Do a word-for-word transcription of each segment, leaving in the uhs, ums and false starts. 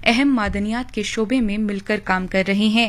اہم معدنیات کے شعبے میں مل کر کام کر رہے ہیں۔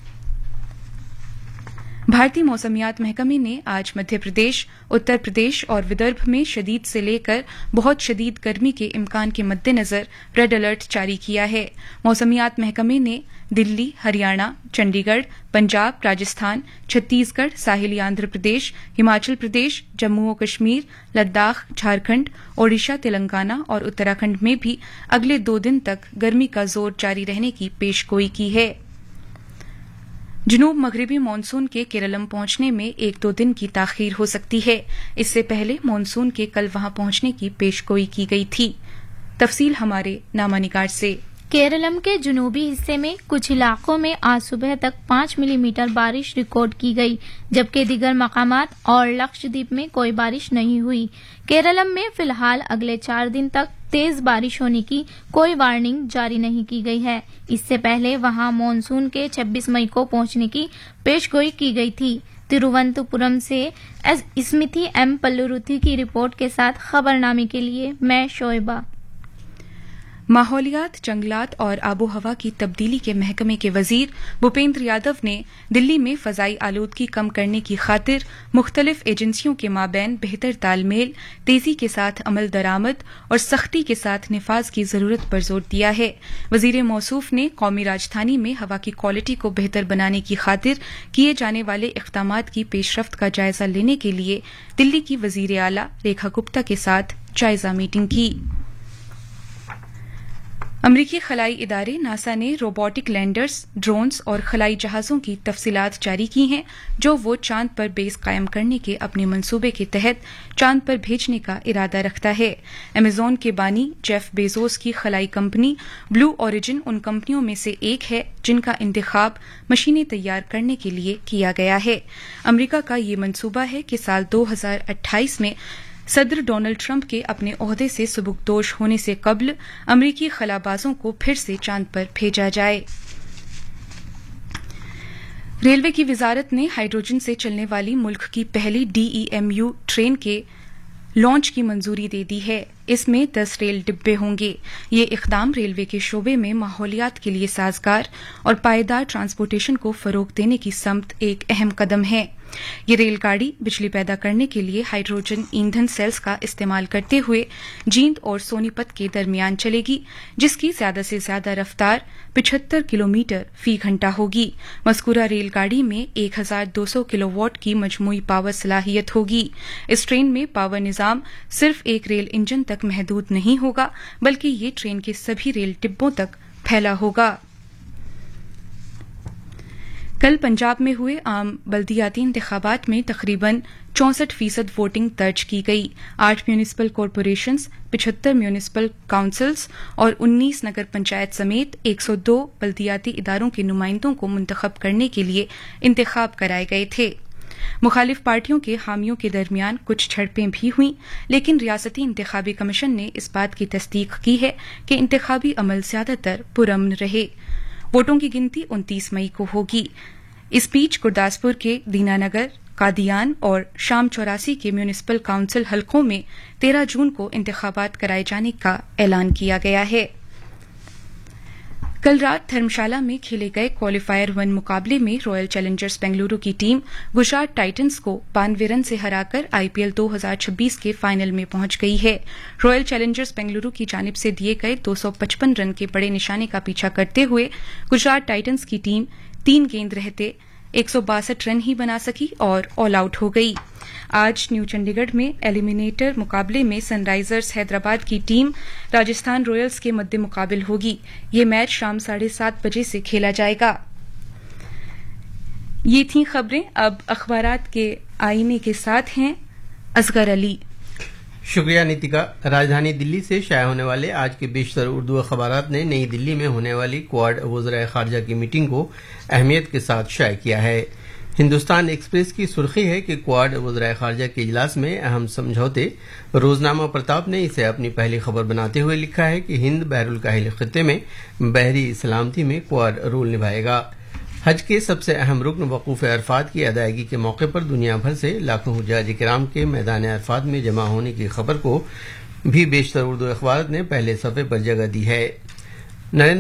بھارتی موسمیات محکمے نے آج مدھیہ پردیش، اتر پردیش اور ودربھ میں شدید سے لے کر بہت شدید گرمی کے امکان کے مد نظر ریڈ الرٹ جاری کیا ہے۔ موسمیات محکمے نے دلی، ہریانہ، چنڈی گڑھ، پنجاب، راجستھان، چھتیس گڑھ، ساحلی آندھرا پردیش، ہماچل پردیش، جموں و کشمیر، لداخ، جھارکھنڈ، اوڈیشہ، تلنگانہ اور اتراکھنڈ میں بھی اگلے دو دن تک گرمی کا زور جاری رہنے کی پیش گوئی کی ہے۔ جنوب مغربی مانسون کے کیرلم پہنچنے میں ایک دو دن کی تاخیر ہو سکتی ہے۔ اس سے پہلے مانسون کے کل وہاں پہنچنے کی پیش گوئی کی گئی تھی۔ تفصیل ہمارے نامہ نگار سے۔ کیرلم کے جنوبی حصے میں کچھ علاقوں میں آج صبح تک پانچ ملی میٹر بارش ریکارڈ کی گئی، جبکہ دیگر مقامات اور لکشدیپ میں کوئی بارش نہیں ہوئی۔ کیرلم میں فی الحال اگلے چار دن تک تیز بارش ہونے کی کوئی وارننگ جاری نہیں کی گئی ہے۔ اس سے پہلے وہاں مانسون کے چھبیس مئی کو پہنچنے کی پیش گوئی کی گئی تھی۔ ترووننتپورم سے اسمتھی ایم پلوروتھی کی رپورٹ کے ساتھ خبرنامے کے لیے میں شعیبہ۔ ماحولیات، جنگلات اور آب و ہوا کی تبدیلی کے محکمے کے وزیر بھوپیندر یادو نے دلی میں فضائی آلودگی کم کرنے کی خاطر مختلف ایجنسیوں کے مابین بہتر تال میل، تیزی کے ساتھ عمل درآمد اور سختی کے ساتھ نفاذ کی ضرورت پر زور دیا ہے۔ وزیر موصوف نے قومی راجدھانی میں ہوا کی کوالٹی کو بہتر بنانے کی خاطر کیے جانے والے اقدامات کی پیش رفت کا جائزہ لینے کے لیے دلی کی وزیر اعلی ریکھا گپتا کے ساتھ جائزہ میٹنگ کی۔ امریکی خلائی ادارے ناسا نے روبوٹک لینڈرز، ڈرونز اور خلائی جہازوں کی تفصیلات جاری کی ہیں جو وہ چاند پر بیس قائم کرنے کے اپنے منصوبے کے تحت چاند پر بھیجنے کا ارادہ رکھتا ہے۔ امیزون کے بانی جیف بیزوس کی خلائی کمپنی بلو اوریجن ان کمپنیوں میں سے ایک ہے جن کا انتخاب مشینیں تیار کرنے کے لیے کیا گیا ہے۔ امریکہ کا یہ منصوبہ ہے کہ سال دو ہزار اٹھائیس میں صدر ڈونلڈ ٹرمپ کے اپنے عہدے سے سبکدوش ہونے سے قبل امریکی خلابازوں کو پھر سے چاند پر بھیجا جائے۔ ریلوے کی وزارت نے ہائیڈروجن سے چلنے والی ملک کی پہلی D E M you train کے لانچ کی منظوری دے دی ہے۔ اس میں دس ریل ڈبے ہوں گے۔ یہ اقدام ریلوے کے شعبے میں ماحولیات کے لیے سازگار اور پائیدار ٹرانسپورٹیشن کو فروغ دینے کی سمت ایک اہم قدم ہے۔ یہ ریل گاڑی بجلی پیدا کرنے کے لیے ہائیڈروجن ایندھن سیلز کا استعمال کرتے ہوئے جیند اور سونی پت کے درمیان چلے گی، جس کی زیادہ سے زیادہ رفتار پچہتر کلومیٹر فی گھنٹہ ہوگی۔ مذکورہ ریل گاڑی میں ایک ہزار دو سو کلو واٹ کی مجموعی پاور صلاحیت ہوگی۔ اس ٹرین میں پاور نظام صرف ایک ریل انجن تک محدود نہیں ہوگا، بلکہ یہ ٹرین کے سبھی ریل ڈبوں تک پھیلا ہوگا۔ کل پنجاب میں ہوئے عام بلدیاتی انتخابات میں تقریباً چونسٹھ فیصد ووٹنگ درج کی گئی۔ آٹھ میونسپل کارپوریشنز، پچہتر میونسپل کونسلز اور انیس نگر پنچایت سمیت ایک سو دو بلدیاتی اداروں کے نمائندوں کو منتخب کرنے کے لیے انتخاب کرائے گئے تھے۔ مخالف پارٹیوں کے حامیوں کے درمیان کچھ جھڑپیں بھی ہوئیں، لیکن ریاستی انتخابی کمیشن نے اس بات کی تصدیق کی ہے کہ انتخابی عمل زیادہ تر پرامن رہے۔ ووٹوں کی گنتی انتیس مئی کو ہوگی۔ اس بیچ گرداسپور کے دینا نگر، قادیان اور شام چوراسی کے میونسپل کونسل حلقوں میں تیرہ جون کو انتخابات کرائے جانے کا اعلان کیا گیا ہے۔ کل رات دھرمشالہ میں کھیلے گئے کوالیفائر ون مقابلے میں رائل چیلنجرز بنگلورو کی ٹیم گجرات ٹائٹنز کو بانوے رن سے ہرا کر آئی پی ایل دو ہزار چھبیس کے فائنل میں پہنچ گئی ہے۔ رائل چیلنجرز بنگلورو کی جانب سے دیے گئے دو سو پچپن رن کے بڑے نشانے کا پیچھا کرتے ہوئے گجرات ٹائٹنز کی ٹیم تین گیند رہتے ایک سو باسٹھ رن ہی بنا سکی اور آل آؤٹ ہو گئی۔ آج نیو چنڈی گڑھ میں ایلیمینیٹر مقابلے میں سن رائزرز حیدرآباد کی ٹیم راجستھان رائلز کے مد مقابل ہوگی۔ یہ میچ شام ساڑھے سات بجے سے کھیلا جائے گا۔ یہ تھیں خبریں۔ اب اخبارات کے آئینے کے ساتھ ہیں اصغر علی۔ شکریہ نیتیکا۔ راجدھانی دلی سے شائع ہونے والے آج کے بیشتر اردو اخبارات نے نئی دلی میں ہونے والی کوواڈ وزرائے خارجہ کی میٹنگ کو اہمیت کے ساتھ شائع کیا ہے۔ ہندوستان ایکسپریس کی سرخی ہے کہ کوواڈ وزرائے خارجہ کے اجلاس میں اہم سمجھوتے۔ روزنامہ پرتاپ نے اسے اپنی پہلی خبر بناتے ہوئے لکھا ہے کہ ہند بحر الکاہل خطے میں بحری سلامتی میں کوواڈ رول نبھائے گا۔ حج کے سب سے اہم رکن وقوف عرفات کی ادائیگی کے موقع پر دنیا بھر سے لاکھوں حجاج کرام کے میدان عرفات میں جمع ہونے کی خبر کو بھی بیشتر اردو اخبارات نے پہلے صفحے پر جگہ دی ہے۔